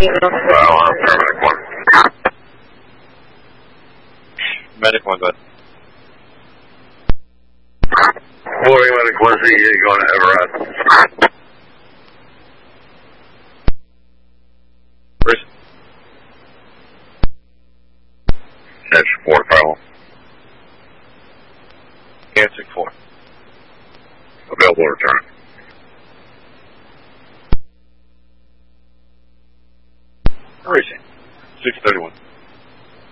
Paramedic 1. Medic 1, go ahead. Morning, Medic 1, CEA going to Everett. Where is it? That's 4 Firewall. Answer 4. Available to return. Where is he? 631.